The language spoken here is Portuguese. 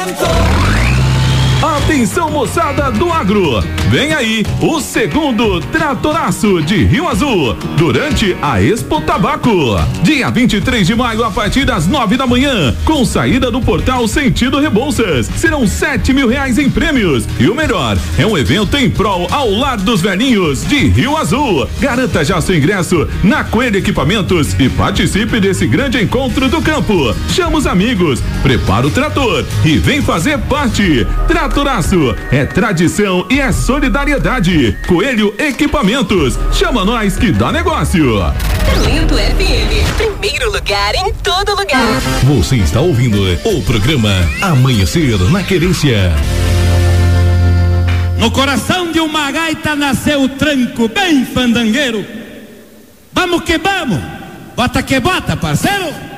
Atenção, moçada do agro, vem aí o segundo Tratoraço de Rio Azul, durante a Expo Tabaco, dia 23 de maio a partir das 9 da manhã, com saída do portal Sentido Rebouças, serão R$7.000 em prêmios, e o melhor, é um evento em prol ao Lar dos Velhinhos de Rio Azul. Garanta já seu ingresso na Coelho Equipamentos e participe desse grande encontro do campo. Chama os amigos, prepara o trator e vem fazer parte. Tratoraço é tradição e é solidariedade. Coelho Equipamentos, chama nós que dá negócio. Talento FM, primeiro lugar em todo lugar. Você está ouvindo o programa Amanhecer na Querência. No coração de uma gaita nasceu o tranco bem fandangueiro. Vamos que vamos, bota que bota, parceiro.